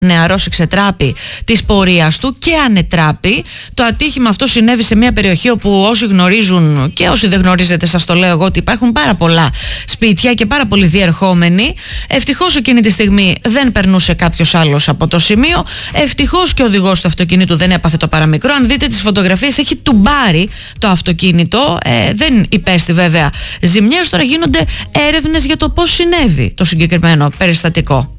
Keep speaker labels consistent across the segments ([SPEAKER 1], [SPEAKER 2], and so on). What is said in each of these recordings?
[SPEAKER 1] νεαρός εξετράπη της πορείας του και ανετράπη. Το ατύχημα αυτό συνέβη σε μια περιοχή όπου όσοι γνωρίζουν και όσοι δεν γνωρίζετε, σας το λέω εγώ, ότι υπάρχουν πάρα πολλά σπίτια και πάρα πολλοί διερχόμενοι. Ευτυχώς εκείνη τη στιγμή δεν περνούσε κάποιος άλλος από το σημείο. Ευτυχώς και ο οδηγός του αυτοκινήτου δεν έπαθε το παραμικρό. Αν δείτε τις φωτογραφίες, έχει τουμπάρει το αυτοκίνητο. Δεν υπέστη βέβαια ζημιές. Τώρα γίνονται έρευνες για το πώς συνέβη το συγκεκριμένο περιστατικό.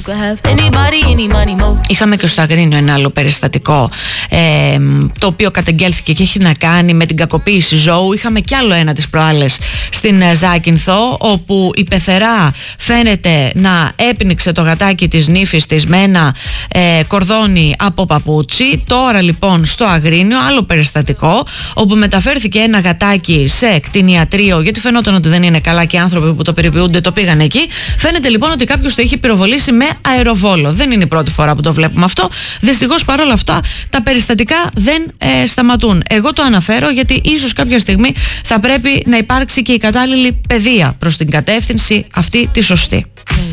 [SPEAKER 1] Είχαμε και στο Αγρίνιο ένα άλλο περιστατικό, το οποίο καταγγέλθηκε και έχει να κάνει με την κακοποίηση ζώου. Είχαμε κι άλλο ένα τις προάλλες στην Ζάκυνθο, όπου η πεθερά φαίνεται να έπνιξε το γατάκι της νύφης της με ένα κορδόνι από παπούτσι. Τώρα λοιπόν στο Αγρίνιο άλλο περιστατικό, όπου μεταφέρθηκε ένα γατάκι σε κτηνιατρίο, γιατί φαινόταν ότι δεν είναι καλά και οι άνθρωποι που το περιποιούνται το πήγαν εκεί. Φαίνεται λοιπόν ότι κάποιος το είχε πυροβολήσει με αεροβόλο. Δεν είναι η πρώτη φορά που το βλέπουμε αυτό. Δυστυχώς παρόλα αυτά τα περιστατικά δεν σταματούν. Εγώ το αναφέρω γιατί ίσως κάποια στιγμή θα πρέπει να υπάρξει και η κατάλληλη παιδεία προς την κατεύθυνση αυτή τη σωστή.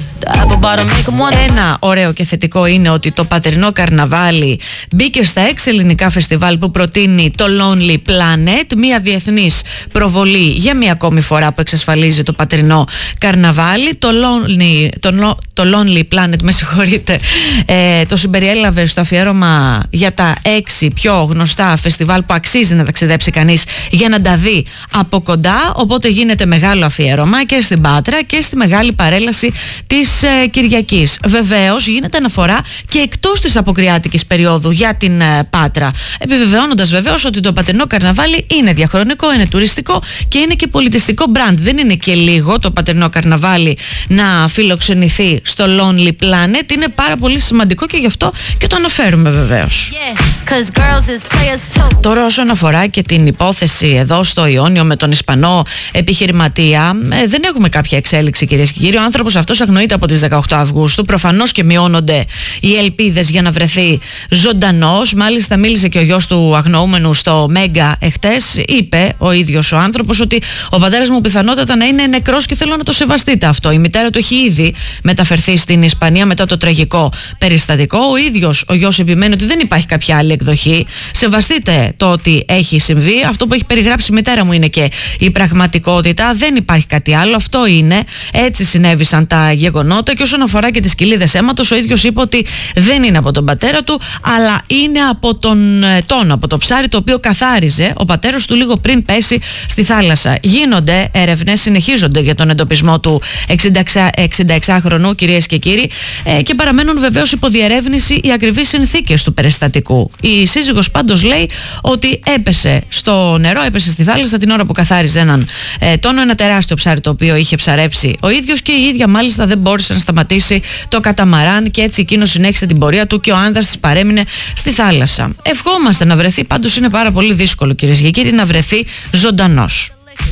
[SPEAKER 1] Ένα ωραίο και θετικό είναι ότι το Πατρινό Καρναβάλι μπήκε στα 6 ελληνικά φεστιβάλ που προτείνει το Lonely Planet, μια διεθνής προβολή για μια ακόμη φορά που εξασφαλίζει το Πατρινό Καρναβάλι. Το Lonely Planet, με συγχωρείτε, το συμπεριέλαβε στο αφιέρωμα για τα 6 πιο γνωστά φεστιβάλ που αξίζει να ταξιδέψει κανείς για να τα δει από κοντά. Οπότε γίνεται μεγάλο αφιέρωμα και στην Πάτρα και στη μεγάλη παρέλαση της Κυριακής. Βεβαίως γίνεται αναφορά και εκτός της αποκριάτικης περίοδου για την Πάτρα, επιβεβαιώνοντας βεβαίως ότι το Πατρινό Καρναβάλι είναι διαχρονικό, είναι τουριστικό και είναι και πολιτιστικό μπραντ. Δεν είναι και λίγο το Πατρινό Καρναβάλι να φιλοξενηθεί στο Lonely Planet. Είναι πάρα πολύ σημαντικό και γι' αυτό και το αναφέρουμε βεβαίως. Τώρα όσον αφορά και την υπόθεση εδώ στο Ιόνιο με τον Ισπανό επιχειρηματία, δεν έχουμε κάποια εξέλιξη, κυρίες και κύριοι. Ο άνθρωπος αυτός αγνοείται από τις 18 Αυγούστου. Προφανώς και μειώνονται οι ελπίδες για να βρεθεί ζωντανός. Μάλιστα μίλησε και ο γιος του αγνοούμενου στο Μέγκα εχθές. Είπε ο ίδιος ο άνθρωπος ότι ο πατέρας μου πιθανότατα να είναι νεκρός και θέλω να το σεβαστείτε αυτό. Η μητέρα του έχει ήδη μεταφερθεί στην Ισπανία μετά το τραγικό περιστατικό. Ο ίδιος ο γιος επιμένει ότι δεν υπάρχει κάποια άλλη εκδοχή. Σεβαστείτε το ότι έχει συμβεί. Αυτό που έχει περιγράψει η μητέρα μου είναι και η πραγματικότητα. Δεν υπάρχει κάτι άλλο. Αυτό είναι. Έτσι συνέβησαν τα γεγονότα. Και όσον αφορά και τις κοιλίδες αίματος, ο ίδιος είπε ότι δεν είναι από τον πατέρα του, αλλά είναι από τον τόνο, από το ψάρι το οποίο καθάριζε ο πατέρας του λίγο πριν πέσει στη θάλασσα. Γίνονται έρευνες, συνεχίζονται για τον εντοπισμό του 66χρονου, κυρίες και κύριοι, και παραμένουν βεβαίως υπό διερεύνηση οι ακριβείς συνθήκες του περιστατικού. Η σύζυγος πάντως λέει ότι έπεσε στο νερό, έπεσε στη θάλασσα την ώρα που καθάριζε έναν τόνο, ένα τεράστιο ψάρι το οποίο είχε ψαρέψει ο ίδιος, και η ίδια μάλιστα δεν μπόρεσε να σταματήσει το καταμαράν και έτσι εκείνο συνέχισε την πορεία του και ο άνδρας της παρέμεινε στη θάλασσα. Ευχόμαστε να βρεθεί, πάντως είναι πάρα πολύ δύσκολο, κυρίες και κύριοι, να βρεθεί ζωντανός.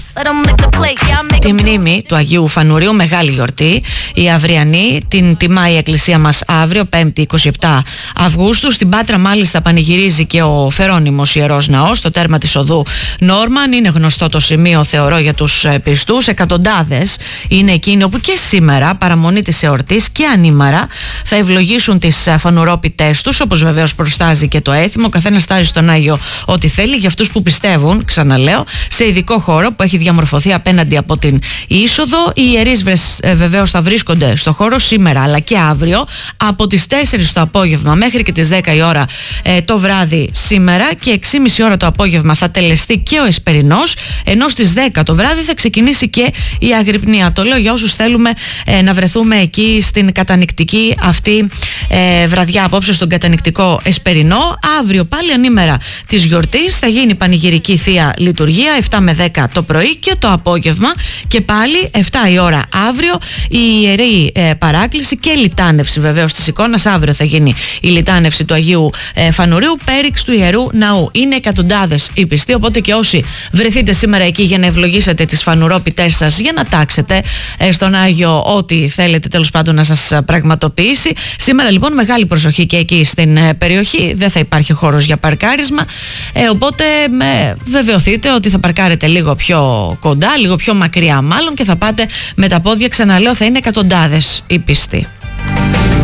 [SPEAKER 1] Τη μνήμη του Αγίου Φανουρίου, μεγάλη γιορτή, η αυριανή, την τιμά η εκκλησία μας αύριο, 5η 27 Αυγούστου. Στην Πάτρα μάλιστα πανηγυρίζει και ο Φερόνιμος Ιερός Ναός, το τέρμα της οδού Νόρμαν. Είναι γνωστό το σημείο, θεωρώ, για τους πιστούς. Εκατοντάδες είναι εκείνοι όπου και σήμερα, παραμονή της εορτής και ανήμαρα, θα ευλογήσουν τις φανουρόπιτές τους, όπως βεβαίως προστάζει και το έθιμο. Ο καθένας στάζει στον Άγιο ό,τι θέλει. Για αυτούς που πιστεύουν, ξαναλέω, σε ειδικό χώρο που έχει διαμορφωθεί απέναντι από την είσοδο. Οι ιερείς βεβαίως θα βρίσκονται στο χώρο σήμερα αλλά και αύριο από τις 4 το απόγευμα μέχρι και τις 10 η ώρα το βράδυ σήμερα, και 6.30 ώρα το απόγευμα θα τελεστεί και ο Εσπερινός, ενώ στις 10 το βράδυ θα ξεκινήσει και η αγρυπνία. Το λέω για όσους θέλουμε να βρεθούμε εκεί στην κατανυκτική αυτή βραδιά απόψε, στον κατανυκτικό Εσπερινό. Αύριο πάλι ανήμερα της γιορτής θα γίνει πανηγυρική θεία λειτουργία 7 με 10 το πρωί, και το απόγευμα και πάλι 7 η ώρα αύριο η ιερή παράκληση και λιτάνευση βεβαίως της εικόνας. Αύριο θα γίνει η λιτάνευση του Αγίου Φανουρίου, πέριξ του Ιερού Ναού. Είναι εκατοντάδες οι πιστοί, οπότε και όσοι βρεθείτε σήμερα εκεί για να ευλογήσετε τις φανουρόπιτές σας, για να τάξετε στον Άγιο ό,τι θέλετε τέλος πάντων να σας πραγματοποιήσει. Σήμερα λοιπόν μεγάλη προσοχή και εκεί στην περιοχή, δεν θα υπάρχει χώρος για παρκάρισμα, οπότε βεβαιωθείτε ότι θα παρκάρετε λίγο πιο κοντά, λίγο πιο μακριά μάλλον, και θα πάτε με τα πόδια. Ξαναλέω, θα είναι εκατοντάδες οι πιστοί.